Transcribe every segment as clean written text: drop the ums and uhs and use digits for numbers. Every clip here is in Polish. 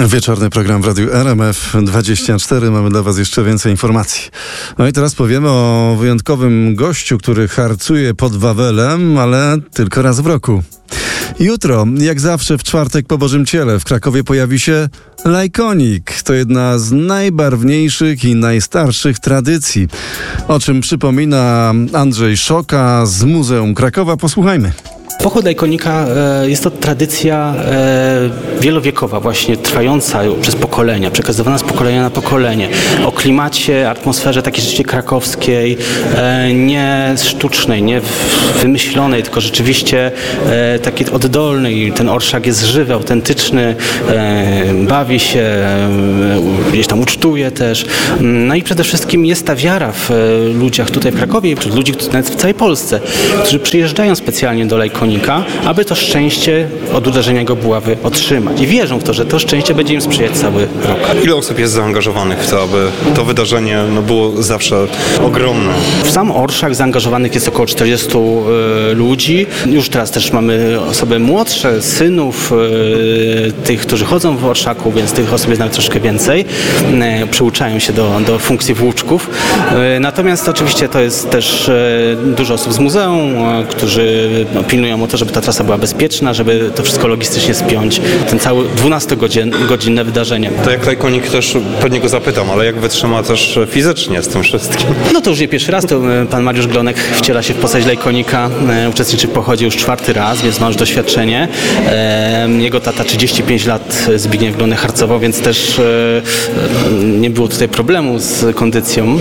Wieczorny program w Radiu RMF24. Mamy dla Was jeszcze więcej informacji. No i teraz powiemy o wyjątkowym gościu, który harcuje pod Wawelem, ale tylko raz w roku. Jutro, jak zawsze w czwartek po Bożym Ciele, w Krakowie pojawi się Lajkonik. To jedna z najbarwniejszych i najstarszych tradycji. O czym przypomina Andrzej Szoka z Muzeum Krakowa. Posłuchajmy. Pochód Lajkonika jest to tradycja wielowiekowa, właśnie trwająca przez pokolenia, przekazywana z pokolenia na pokolenie. O klimacie, atmosferze takiej rzeczywiście krakowskiej, nie sztucznej, nie wymyślonej, tylko rzeczywiście takiej oddolnej. Ten orszak jest żywy, autentyczny, bawi się, gdzieś tam ucztuje też. No i przede wszystkim jest ta wiara w ludziach tutaj w Krakowie, czy ludzi nawet w całej Polsce, którzy przyjeżdżają specjalnie do Lajkonika, aby to szczęście od uderzenia go buławy otrzymać. I wierzą w to, że to szczęście będzie im sprzyjać cały rok. Ile osób jest zaangażowanych w to, aby to wydarzenie było zawsze ogromne? W sam orszak zaangażowanych jest około 40 ludzi. Już teraz też mamy osoby młodsze, synów, tych, którzy chodzą w orszaku, więc tych osób jest nawet troszkę więcej. Przyuczają się do funkcji włóczków. Natomiast oczywiście to jest też dużo osób z muzeum, którzy pilnują o to, żeby ta trasa była bezpieczna, żeby to wszystko logistycznie spiąć, ten cały 12-godzinne wydarzenie. To jak Lajkonik też, pewnie go zapytam, ale jak wytrzyma też fizycznie z tym wszystkim? No to już nie pierwszy raz, to pan Mariusz Glonek wciela się w postać Lajkonika, uczestniczy w pochodzie już 4. raz, więc ma już doświadczenie. Jego tata 35 lat Zbigniew Glonek harcował, więc też nie było tutaj problemu z kondycją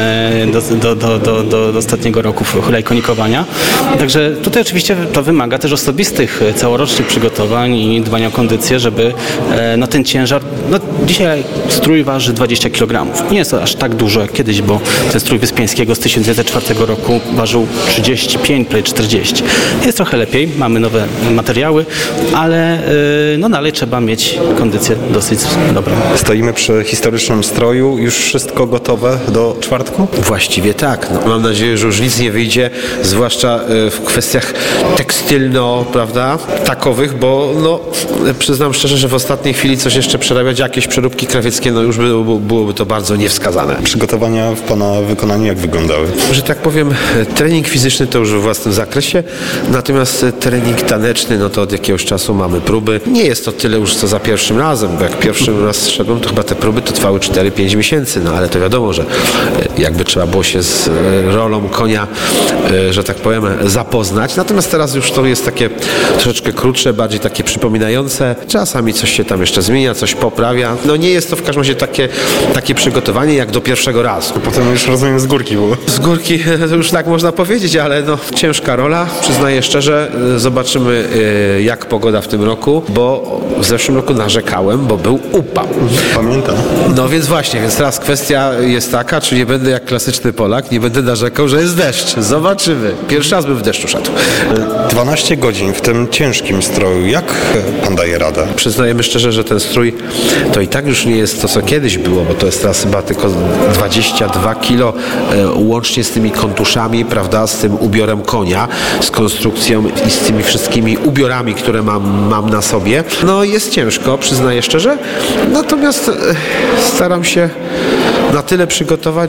do ostatniego roku lajkonikowania. Także tutaj oczywiście to wymaga też osobistych, całorocznych przygotowań i dbania o kondycję, żeby ten ciężar, dzisiaj strój waży 20 kg. Nie jest to aż tak dużo jak kiedyś, bo ten strój Wyspiańskiego z 1904 roku ważył 35, prawie 40. Jest trochę lepiej, mamy nowe materiały, ale dalej trzeba mieć kondycję dosyć dobrą. Stoimy przy historycznym stroju, już wszystko gotowe do czwartku? Właściwie tak. Mam nadzieję, że już nic nie wyjdzie, zwłaszcza w kwestiach tekstylno, prawda, takowych, bo przyznam szczerze, że w ostatniej chwili coś jeszcze przerabiać, jakieś przeróbki krawieckie, już byłoby to bardzo niewskazane. Przygotowania w Pana wykonaniu jak wyglądały? Że tak powiem, trening fizyczny to już we własnym zakresie, natomiast trening taneczny, to od jakiegoś czasu mamy próby. Nie jest to tyle już co za pierwszym razem, bo jak pierwszym raz szedłem, to chyba te próby to trwały 4-5 miesięcy, ale to wiadomo, że jakby trzeba było się z rolą konia, że tak powiem, zapoznać. Natomiast teraz już to jest takie troszeczkę krótsze, bardziej takie przypominające. Czasami coś się tam jeszcze zmienia, coś poprawia. Nie jest to w każdym razie takie przygotowanie jak do pierwszego razu. Potem już rozumiem z górki było. Z górki to już tak można powiedzieć, ale ciężka rola. Przyznaję szczerze, zobaczymy jak pogoda w tym roku, bo w zeszłym roku narzekałem, bo był upał. Pamiętam. Więc właśnie, teraz kwestia jest taka, czy nie będę jak klasyczny Polak, nie będę narzekał, że jest deszcz. Zobaczymy. Pierwszy raz bym w deszczu szedł. 12 godzin w tym ciężkim stroju. Jak Pan daje radę? Przyznajemy szczerze, że ten strój to i tak już nie jest to, co kiedyś było, bo to jest teraz chyba tylko 22 kilo łącznie z tymi kontuszami, prawda, z tym ubiorem konia, z konstrukcją i z tymi wszystkimi ubiorami, które mam na sobie. Jest ciężko, przyznaję szczerze, natomiast staram się na tyle przygotować,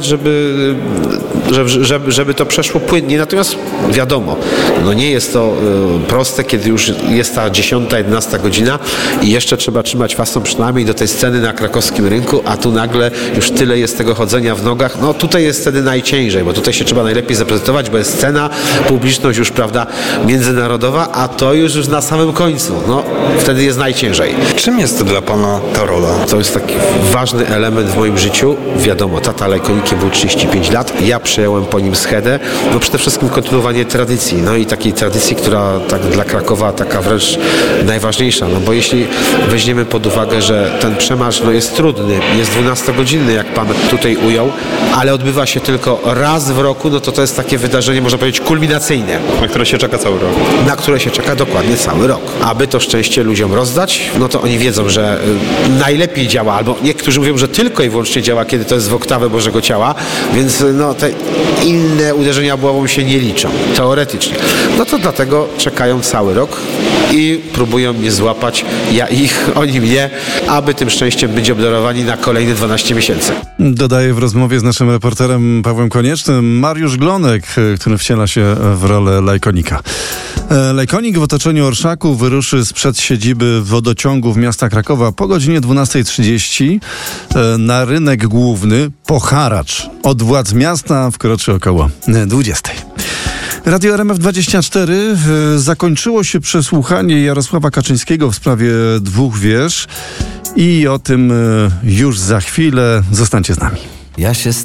żeby to przeszło płynnie. Natomiast wiadomo, nie jest to proste, kiedy już jest ta 10-11 godzina i jeszcze trzeba trzymać własną przynajmniej do tej sceny na krakowskim rynku, a tu nagle już tyle jest tego chodzenia w nogach. Tutaj jest wtedy najciężej, bo tutaj się trzeba najlepiej zaprezentować, bo jest scena, publiczność już, prawda, międzynarodowa, a to już na samym końcu. Wtedy jest najciężej. Czym jest dla Pana ta rola? To jest taki ważny element w moim życiu. Wiadomo, tata Lajkonikiem był 35 lat, ja przejąłem po nim schedę. Przede wszystkim kontynuowanie tradycji, i takiej tradycji, która tak dla Krakowa taka wręcz najważniejsza, bo jeśli weźmiemy pod uwagę, że ten przemarsz jest trudny, jest 12-godzinny, jak Pan tutaj ujął, ale odbywa się tylko raz w roku, to jest takie wydarzenie, można powiedzieć, kulminacyjne. Na które się czeka cały rok. Na które się czeka dokładnie cały rok. Aby to szczęście ludziom rozdać, to oni wiedzą, że najlepiej działa, albo niektórzy mówią, że tylko i wyłącznie działa, kiedy to jest w oktawę Bożego Ciała, więc inne uderzenia głową się nie liczą, teoretycznie. No to dlatego czekają cały rok i próbują mnie złapać, ja ich, oni mnie, aby tym szczęściem być obdarowani na kolejne 12 miesięcy. Dodaje w rozmowie z naszym reporterem Pawłem Koniecznym Mariusz Glonek, który wciela się w rolę Lajkonika. Lajkonik w otoczeniu orszaków wyruszy sprzed siedziby wodociągów miasta Krakowa po godzinie 12:30 na rynek główny po haracz. Od władz miasta wkroczy około 20:00. Radio RMF24 zakończyło się przesłuchanie Jarosława Kaczyńskiego w sprawie 2 wież i o tym już za chwilę. Zostańcie z nami. Ja się